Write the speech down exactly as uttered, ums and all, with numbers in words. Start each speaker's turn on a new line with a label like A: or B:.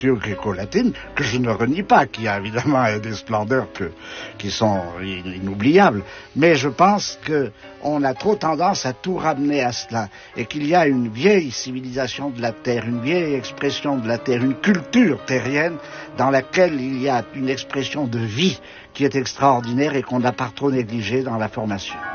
A: gréco-latine, que je ne renie pas, qui a évidemment des splendeurs que, qui sont inoubliables, mais je pense qu'on a trop tendance à tout ramener à cela, et qu'il y a une vieille civilisation de la terre, une vieille expression de la terre, une culture terrienne dans laquelle il y a une expression de vie qui est extraordinaire et qu'on n'a pas trop négligée dans la formation.